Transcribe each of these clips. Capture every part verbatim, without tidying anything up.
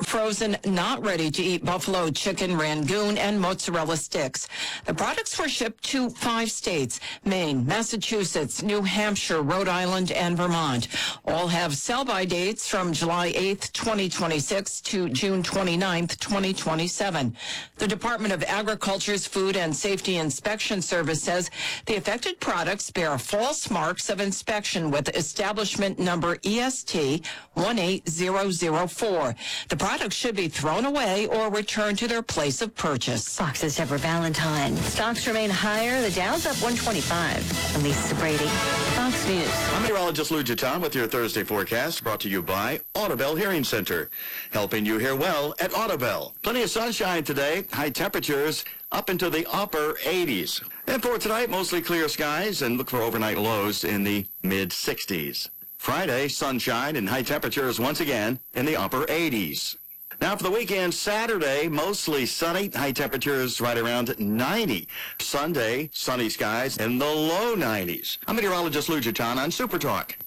frozen, not ready-to-eat buffalo chicken, rangoon, and mozzarella sticks. The products were shipped to five states: Maine, Massachusetts, New Hampshire, Rhode Island, and Vermont. All have sell-by dates from July eighth, twenty twenty-six to June twenty-ninth, twenty twenty-seven. The Department of Agriculture's Food and Safety Inspection Service says the affected products bear false marks of inspection with establishment number E S T one eight zero zero four. The products should be thrown away or returned to their place of purchase. Fox's Deborah Valentine. Stocks remain higher. The Dow's up one twenty-five. I'm Lisa Brady, Fox News. I'm meteorologist Lou Giton with your Thursday forecast, brought to you by Audubell Hearing Center, helping you hear well at Audubell. Plenty of sunshine today. High temperatures up into the upper eighties. And for tonight, mostly clear skies, and look for overnight lows in the mid sixties. Friday, sunshine and high temperatures once again in the upper eighties. Now for the weekend, Saturday, mostly sunny, high temperatures right around ninety. Sunday, sunny skies in the low nineties. I'm meteorologist Lou Giton on Super Talk.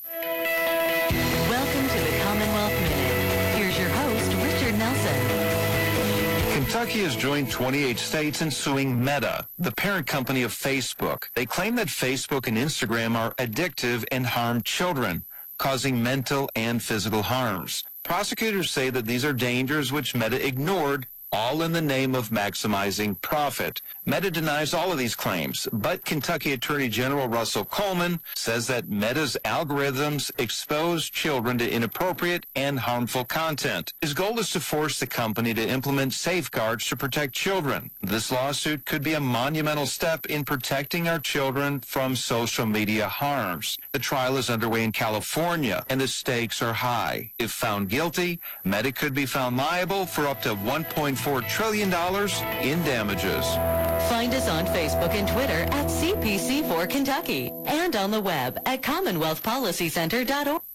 Welcome to the Commonwealth Minute. Here's your host, Richard Nelson. Kentucky has joined twenty-eight states in suing Meta, the parent company of Facebook. They claim that Facebook and Instagram are addictive and harm children, causing mental and physical harms. Prosecutors say that these are dangers which Meta ignored, all in the name of maximizing profit. Meta denies all of these claims, but Kentucky Attorney General Russell Coleman says that Meta's algorithms expose children to inappropriate and harmful content. His goal is to force the company to implement safeguards to protect children. This lawsuit could be a monumental step in protecting our children from social media harms. The trial is underway in California, and the stakes are high. If found guilty, Meta could be found liable for up to one point four trillion dollars in damages. Find us on Facebook and Twitter at C P C four Kentucky and on the web at commonwealth policy center dot org.